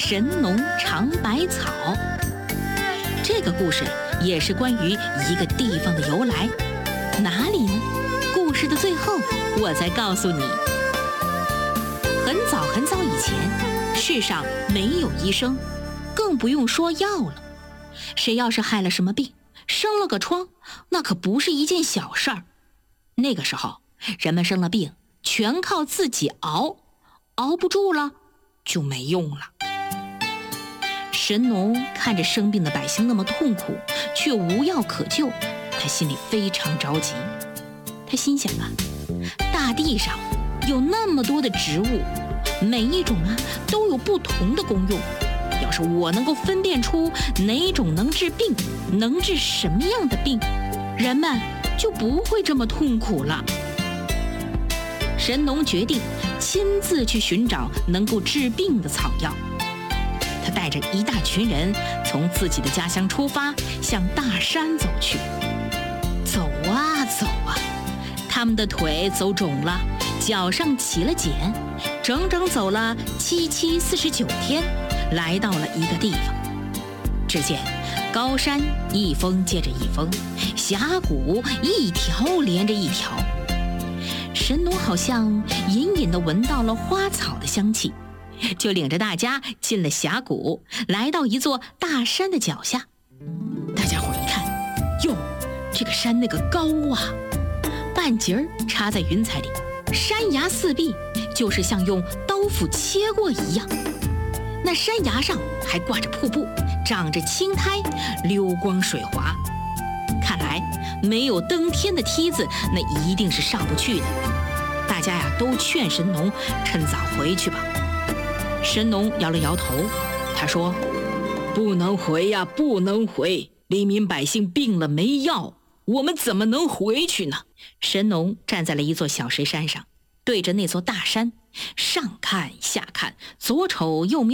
神农尝百草。这个故事也是关于一个地方的由来，哪里呢？故事的最后我再告诉你。很早很早以前，世上没有医生，更不用说药了。谁要是害了什么病，生了个疮，那可不是一件小事儿。那个时候，人们生了病，全靠自己熬，熬不住了就没用了。神农看着生病的百姓那么痛苦，却无药可救，他心里非常着急。他心想啊，大地上有那么多的植物，每一种都有不同的功用。要是我能够分辨出哪种能治病，能治什么样的病，人们就不会这么痛苦了。神农决定亲自去寻找能够治病的草药。他带着一大群人从自己的家乡出发，向大山走去。走啊走啊，他们的腿走肿了，脚上起了茧，整整走了749天，来到了一个地方。只见高山一峰接着一峰，峡谷一条连着一条。神农好像隐隐地闻到了花草的香气，就领着大家进了峡谷，来到一座大山的脚下。大家伙一看，哟，这个山那个高啊，半截儿插在云彩里，山崖四壁就是像用刀斧切过一样。那山崖上还挂着瀑布，长着青苔，溜光水滑。看来没有登天的梯子，那一定是上不去的。大家都劝神农趁早回去吧。神农摇了摇头，他说：不能回呀，不能回，黎民百姓病了没药，我们怎么能回去呢？神农站在了一座小石山上，对着那座大山上看下看，左瞅右瞄。